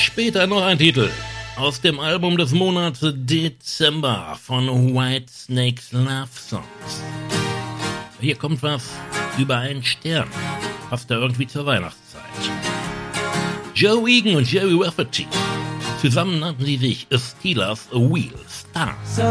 Später noch ein Titel aus dem Album des Monats Dezember von Whitesnakes Love Songs. Hier kommt was über einen Stern. Passt da irgendwie zur Weihnachtszeit. Joe Egan und Jerry Rafferty. Zusammen nannten sie sich A Steelers A Wheel Stars. So